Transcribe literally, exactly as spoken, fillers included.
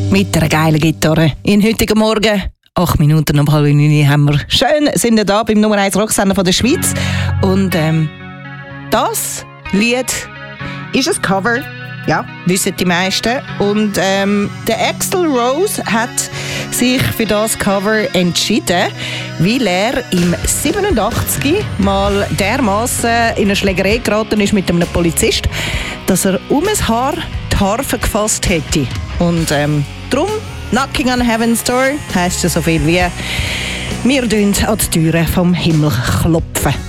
mit einer geilen Gitarre. In heutigen Morgen, acht Minuten um halb neun, haben wir schön, sind wir da beim Nummer eins Rocksender von der Schweiz. Und ähm, das Lied ist ein Cover, ja, wissen die meisten. Und ähm, der Axl Rose hat sich für das Cover entschieden, weil er im siebenundachtzig mal dermassen in eine Schlägerei geraten ist mit einem Polizist, dass er um ein Haar die Harfe gefasst hätte. Und ähm, darum, Knocking on Heaven's Door, heisst ja so viel wie wir an die Türen vom Himmel klopfen.